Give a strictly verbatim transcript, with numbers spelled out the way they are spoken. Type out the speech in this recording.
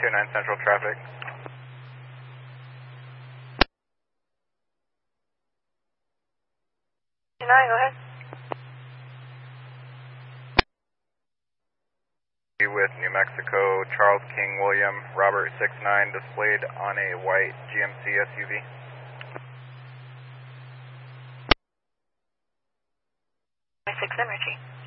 two nine Central traffic. two nine, go ahead. With New Mexico, Charles King William, Robert six nine, displayed on a white G M C S U V. six Energy.